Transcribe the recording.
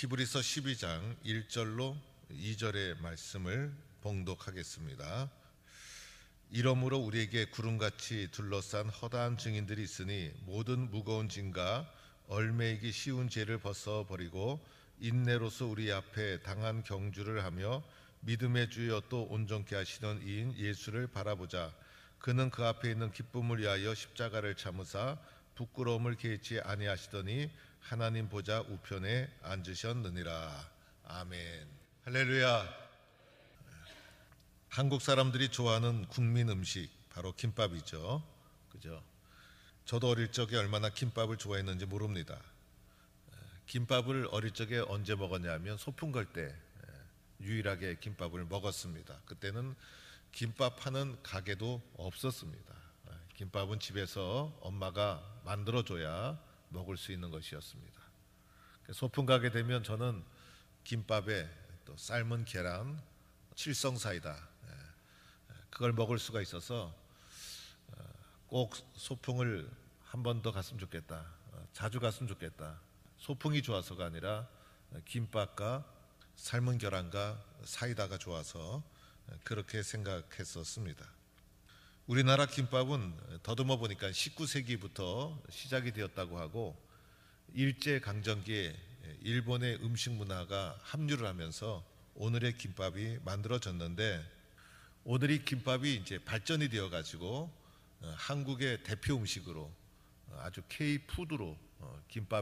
히브리서 12장 1절로 2절의 말씀을 봉독하겠습니다. 이러므로 우리에게 구름같이 둘러싼 허다한 증인들이 있으니 모든 무거운 짐과 얼매이기 쉬운 죄를 벗어버리고 인내로서 우리 앞에 당한 경주를 하며 믿음의 주여 또 온전케 하시는 이인 예수를 바라보자. 그는 그 앞에 있는 기쁨을 위하여 십자가를 참으사 부끄러움을 개의치 아니하시더니 하나님 보좌 우편에 앉으셨느니라. 아멘. 할렐루야. 한국 사람들이 좋아하는 국민 음식 바로 김밥이죠. 그죠? 저도 어릴 적에 얼마나 김밥을 좋아했는지 모릅니다. 김밥을 어릴 적에 언제 먹었냐면 소풍 갈 때 유일하게 김밥을 먹었습니다. 그때는 김밥 파는 가게도 없었습니다. 김밥은 집에서 엄마가 만들어줘야 먹을 수 있는 것이었습니다. 소풍 가게 되면 저는 김밥에 또 삶은 계란, 칠성사이다, 그걸 먹을 수가 있어서 꼭 소풍을 한 번 더 갔으면 좋겠다, 자주 갔으면 좋겠다. 소풍이 좋아서가 아니라 김밥과 삶은 계란과 사이다가 좋아서 그렇게 생각했었습니다. 우리나라 김밥은 더듬어 보니까 19세기부터 시작이 되었다고 하고, 일제강점기에 일본의 음식 문화가 합류를 하면서 오늘의 김밥이 만들어졌는데, 오늘이 김밥이 이제 발전이 되어 가지고 한국의 대표 음식으로 아주 K푸드로 김밥